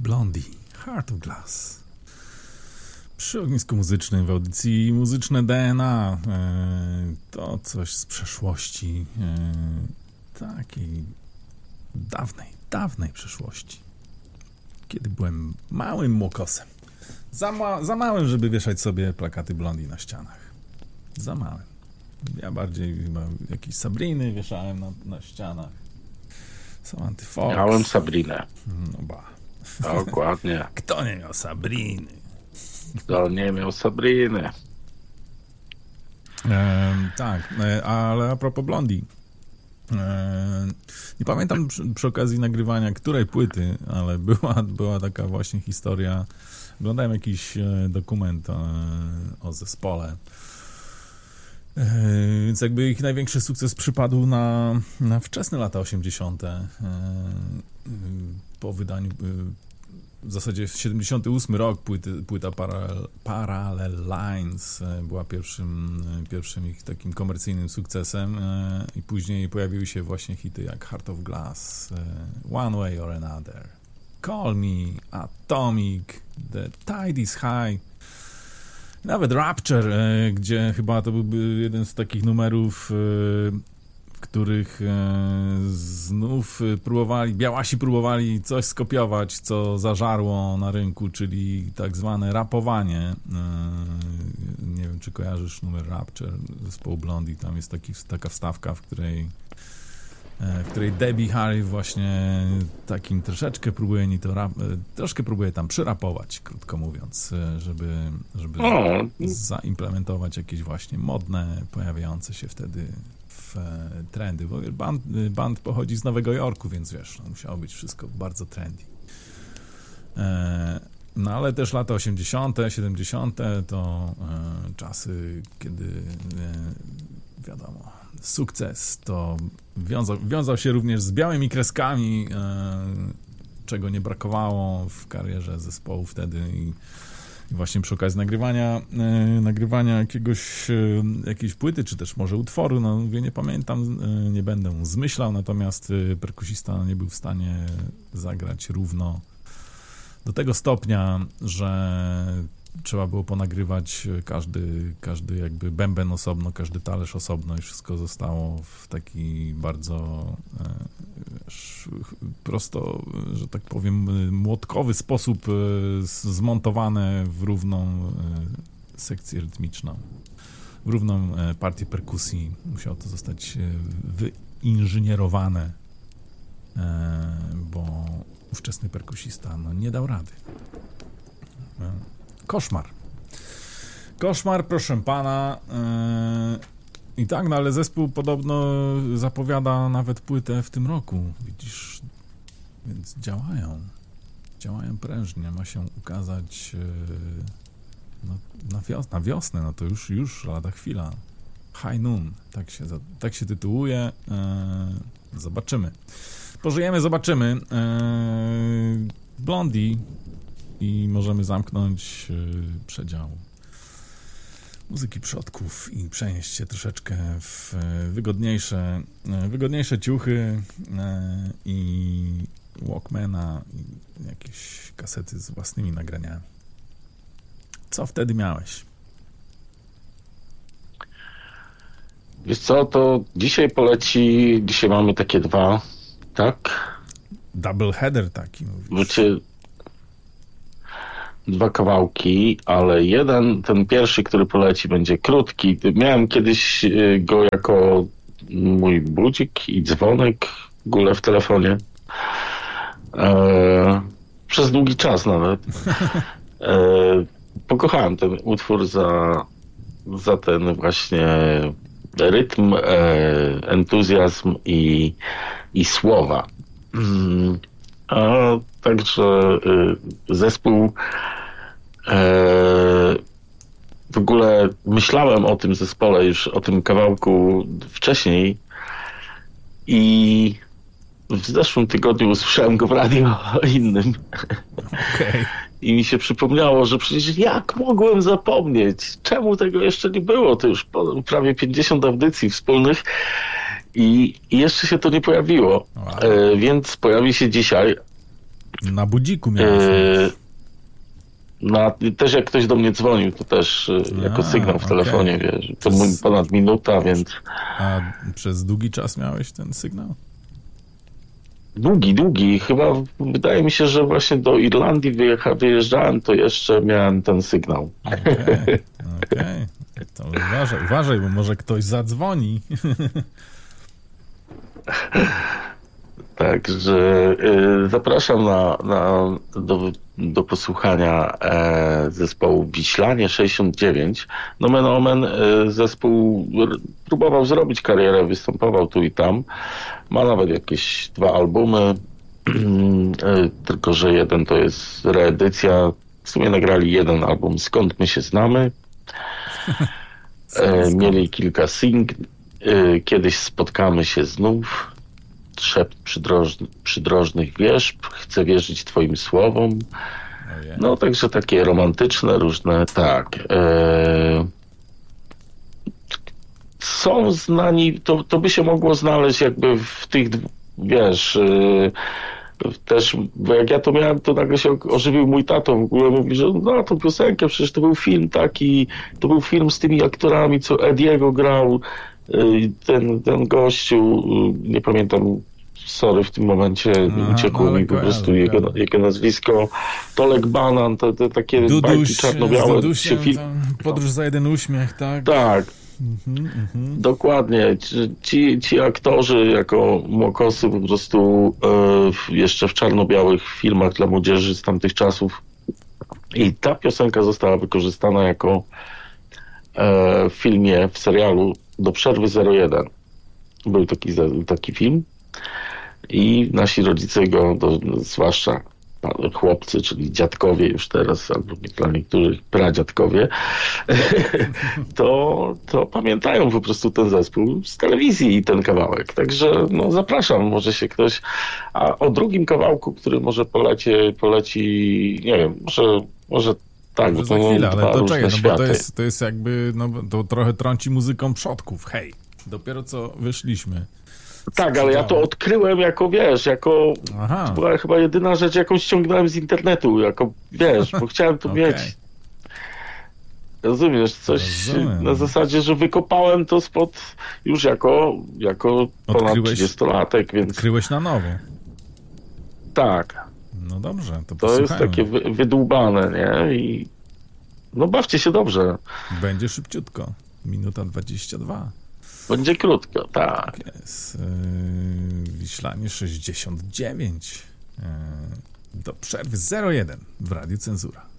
Blondie, Heart of Glass. Przy ognisku muzycznym w audycji Muzyczne DNA. To coś z przeszłości. Takiej dawnej przeszłości. Kiedy byłem małym młokosem. Za małym, żeby wieszać sobie plakaty Blondie na ścianach. Za małym. Ja bardziej chyba jakieś Sabriny wieszałem na ścianach. Samantha Fox. Miałem Sabrinę. No ba. Dokładnie. Kto nie miał Sabriny? Kto nie miał Sabriny? Tak, ale a propos Blondie. Nie pamiętam przy okazji nagrywania której płyty, ale była taka właśnie historia. Oglądałem jakiś dokument o zespole. Więc jakby ich największy sukces przypadł na wczesne lata 80. Po wydaniu, w zasadzie 78 rok płyta Parallel Lines była pierwszym ich takim komercyjnym sukcesem i później pojawiły się właśnie hity jak Heart of Glass, One Way or Another, Call Me, Atomic, The Tide is High. Nawet Rapture, gdzie chyba to byłby jeden z takich numerów, w których znów białasi próbowali coś skopiować, co zażarło na rynku, czyli tak zwane rapowanie. Nie wiem, czy kojarzysz numer Rapture zespołu Blondie, tam jest taka wstawka, w której Debbie Harry właśnie takim troszkę próbuje tam przyrapować, krótko mówiąc, żeby zaimplementować jakieś właśnie modne, pojawiające się wtedy trendy, bo band pochodzi z Nowego Jorku, więc wiesz, musiało być wszystko bardzo trendy. No ale też lata 80., 70. to czasy, kiedy wiadomo, sukces to wiązał się również z białymi kreskami, czego nie brakowało w karierze zespołu wtedy i właśnie przy okazji nagrywania jakiejś płyty, czy też może utworu, no mówię, nie pamiętam, nie będę zmyślał, natomiast perkusista nie był w stanie zagrać równo do tego stopnia, że trzeba było ponagrywać każdy jakby bęben osobno, każdy talerz osobno i wszystko zostało w taki bardzo prosto, że tak powiem, młotkowy sposób zmontowane w równą sekcję rytmiczną, w równą partię perkusji. Musiało to zostać wyinżynierowane, bo ówczesny perkusista nie dał rady. Koszmar, proszę pana. I tak, no ale zespół podobno zapowiada nawet płytę w tym roku. Widzisz, więc działają prężnie. Ma się ukazać na wiosnę, no to już lada chwila. High Noon, tak się tytułuje. Zobaczymy. Pożyjemy, zobaczymy. Blondie i możemy zamknąć przedział muzyki przodków i przenieść się troszeczkę w wygodniejsze ciuchy i Walkmana i jakieś kasety z własnymi nagraniami. Co wtedy miałeś? Wiesz co, to dzisiaj mamy takie dwa, tak? Double header taki mówisz. Znaczy, dwa kawałki, ale ten pierwszy, który poleci, będzie krótki. Miałem kiedyś go jako mój budzik i dzwonek w ogóle w telefonie. Przez długi czas nawet. Pokochałem ten utwór za ten właśnie rytm, entuzjazm i słowa. Także zespół w ogóle myślałem o tym zespole już, o tym kawałku wcześniej i w zeszłym tygodniu usłyszałem go w radiu innym. Okay. I mi się przypomniało, że przecież jak mogłem zapomnieć? Czemu tego jeszcze nie było? To już prawie 50 audycji wspólnych i jeszcze się to nie pojawiło. Wow. Więc pojawi się dzisiaj. Na budziku miałeś. Też jak ktoś do mnie dzwonił, to też jako sygnał w telefonie, wiesz. To ponad minuta, więc... A przez długi czas miałeś ten sygnał? Długi. Chyba wydaje mi się, że właśnie do Irlandii wyjeżdżałem, to jeszcze miałem ten sygnał. Okej. To uważaj, bo może ktoś zadzwoni. Także zapraszam do posłuchania zespołu Wiślanie 69. Nomen omen zespół próbował zrobić karierę, występował tu i tam. Ma nawet jakieś 2 albumy, tylko że jeden to jest reedycja. W sumie nagrali 1 album, Skąd my się znamy. Mieli kilka singli. Kiedyś spotkamy się znów. Szept przydrożnych wierzb. Chcę wierzyć twoim słowom. No, także takie romantyczne, różne, tak. Są znani, to by się mogło znaleźć jakby w tych, wiesz, też, bo jak ja to miałem, to nagle się ożywił mój tato, w ogóle mówi, że no, tą piosenkę, przecież to był film taki, to był film z tymi aktorami, co Ediego grał, ten gościu, nie pamiętam, sorry, w tym momencie uciekło mi po prostu jego nazwisko, Tolek Banan, te takie bajki czarno-białe. Podróż za jeden uśmiech, tak? Tak. Dokładnie. Ci aktorzy jako młokosy po prostu jeszcze w czarno-białych filmach dla młodzieży z tamtych czasów. I ta piosenka została wykorzystana jako w filmie, w serialu Do przerwy 01. Był taki film i nasi rodzice go, zwłaszcza chłopcy, czyli dziadkowie już teraz, albo dla niektórych pradziadkowie, to pamiętają po prostu ten zespół z telewizji i ten kawałek. Także no, zapraszam, może się ktoś... A o drugim kawałku, który może poleci, nie wiem, może tak, może bo za chwilę, ale to czekaj, no bo to jest jakby, no to trochę trąci muzyką przodków, hej, dopiero co wyszliśmy. Tak, ale ja to odkryłem jako, wiesz, to była chyba jedyna rzecz, jaką ściągnąłem z internetu, wiesz, bo chciałem to mieć. Rozumiesz, coś na zasadzie, że wykopałem to już jako ponad 30-latek, więc... Odkryłeś na nowo. Tak. No dobrze, to jest takie wydłubane, nie? I no bawcie się dobrze. Będzie szybciutko. Minuta 22. Będzie krótko, tak. Jest. Wiślanie 69. Do przerwy 01 w Radiu Cenzura.